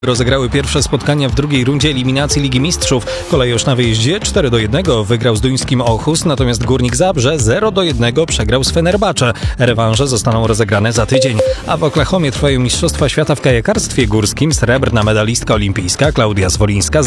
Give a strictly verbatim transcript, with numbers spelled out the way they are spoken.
Rozegrały pierwsze spotkania w drugiej rundzie eliminacji Ligi Mistrzów. Kolejosz na wyjeździe cztery do jednego wygrał z duńskim Ochus, natomiast Górnik Zabrze zero do jednego przegrał z Fenerbahce. Rewanże zostaną rozegrane za tydzień. A w Oklahomie trwają Mistrzostwa Świata w kajakarstwie górskim. Srebrna medalistka olimpijska Klaudia Zwolińska